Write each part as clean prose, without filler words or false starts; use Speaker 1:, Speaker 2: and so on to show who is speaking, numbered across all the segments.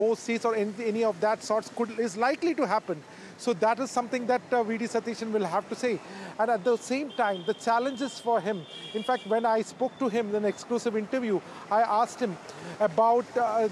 Speaker 1: more seats or any of that sorts is likely to happen. So that is something that V.D. Satishan will have to say. And at the same time, the challenges for him. In fact, when I spoke to him in an exclusive interview, I asked him about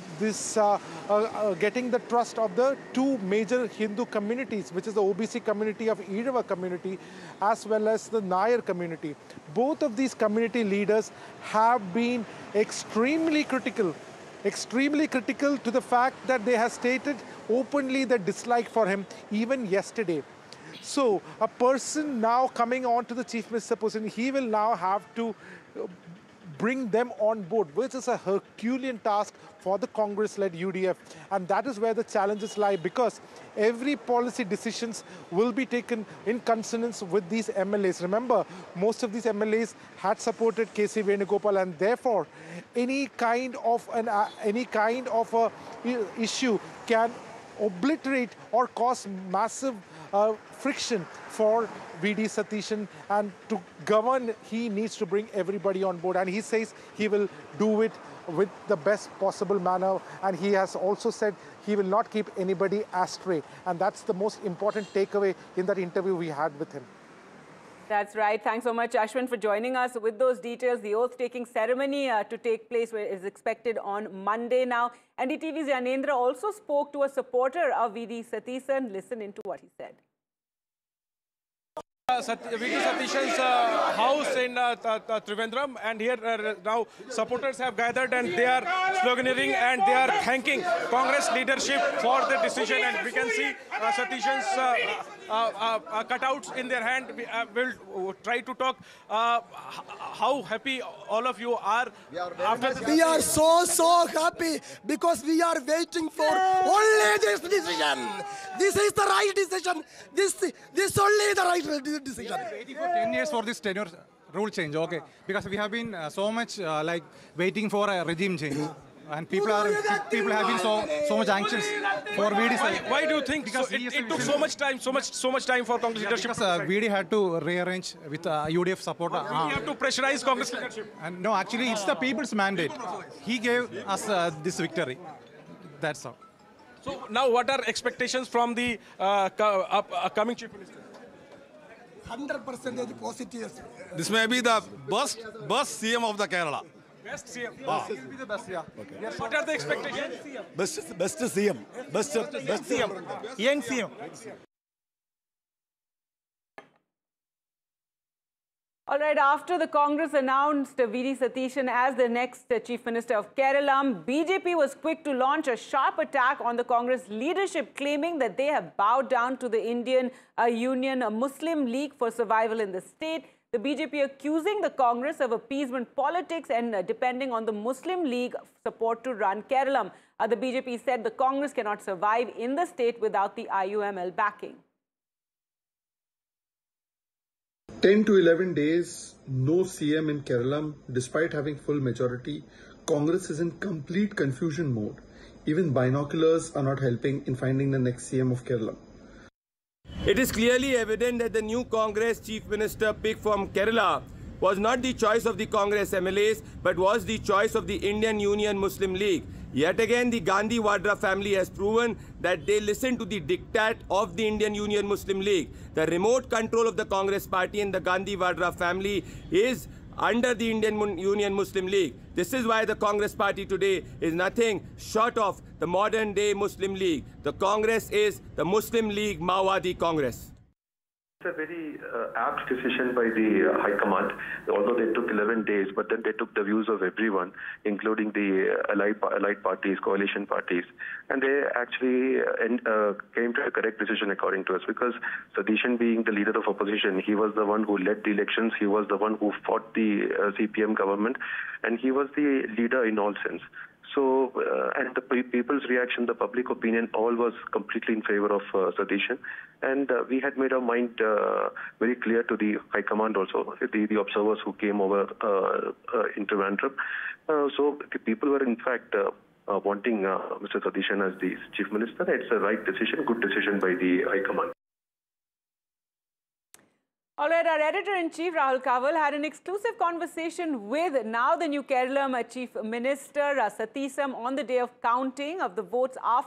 Speaker 1: getting the trust of the two major Hindu communities, which is the OBC community of Eedava community, as well as the Nair community. Both of these community leaders have been extremely critical to the fact that they have stated openly their dislike for him even yesterday. So a person now coming on to the Chief Minister position, he will now have to bring them on board, which is a Herculean task for the Congress-led UDF. And that is where the challenges lie, because every policy decisions will be taken in consonance with these MLAs. Remember, most of these MLAs had supported KC Venugopal, and therefore any kind of a issue can obliterate or cause massive friction for V.D. Satishan, and to govern, he needs to bring everybody on board. And he says he will do it with the best possible manner. And he has also said he will not keep anybody astray. And that's the most important takeaway in that interview we had with him.
Speaker 2: That's right. Thanks so much, Ashwin, for joining us with those details. The oath-taking ceremony to take place is expected on Monday now. NDTV's Yanendra also spoke to a supporter of V.D. Satishan. Listen into what he said.
Speaker 3: V.D. Satishan's house in Trivandrum, and here now supporters have gathered and they are sloganeering and they are thanking Congress leadership for the decision. And we can see Satishan's cutouts in their hand. We'll try to talk how happy all of you are after this.
Speaker 4: We are so happy because we are waiting for only this decision. This is the right decision. This only the right decision.
Speaker 5: We are waiting for 10 years for this tenure rule change, okay? Because we have been so much like waiting for a regime change. And people have been so much anxious for V.D.
Speaker 3: Why do you think because it took so much time for Congress leadership?
Speaker 5: Because V.D. had to rearrange with UDF support.
Speaker 3: We have to pressurize Congress leadership.
Speaker 5: And no, actually, it's the people's mandate. He gave us this victory. That's all.
Speaker 3: So now, what are expectations from the upcoming Chief Minister?
Speaker 4: 100% positive.
Speaker 6: This may be the best CM of the Kerala.
Speaker 3: Best CM.
Speaker 5: He will be the best, yeah.
Speaker 3: Okay. What are the expectations?
Speaker 6: Best CM. Best CM.
Speaker 4: Young CM.
Speaker 2: All right, after the Congress announced V.D. Satishan as the next Chief Minister of Kerala, BJP was quick to launch a sharp attack on the Congress leadership, claiming that they have bowed down to the Indian Union Muslim League for survival in the state. The BJP accusing the Congress of appeasement politics and depending on the Muslim League support to run Kerala. The BJP said the Congress cannot survive in the state without the IUML backing.
Speaker 7: 10 to 11 days, no CM in Kerala. Despite having full majority, Congress is in complete confusion mode. Even binoculars are not helping in finding the next CM of Kerala.
Speaker 8: It is clearly evident that the new Congress Chief Minister picked from Kerala was not the choice of the Congress MLAs, but was the choice of the Indian Union Muslim League. Yet again, the Gandhi Vadra family has proven that they listen to the diktat of the Indian Union Muslim League. The remote control of the Congress party and the Gandhi Vadra family is under the Indian Union Muslim League. This is why the Congress party today is nothing short of the modern day Muslim League. The Congress is the Muslim League Maowadi Congress.
Speaker 9: It's a very apt decision by the High Command, although they took 11 days, but then they took the views of everyone, including the allied parties, coalition parties, and they actually came to a correct decision according to us, because Satishan, being the leader of opposition, he was the one who led the elections, he was the one who fought the CPM government, and he was the leader in all sense. So, and the people's reaction, the public opinion, all was completely in favor of Satishan. And we had made our mind very clear to the High Command also, the observers who came over into Trivandrum. So the people were in fact wanting Mr. Satishan as the Chief Minister. It's a right decision, good decision by the High Command.
Speaker 2: All right, our editor-in-chief, Rahul Kaval, had an exclusive conversation with now the new Kerala Chief Minister, Satisam, on the day of counting of the votes after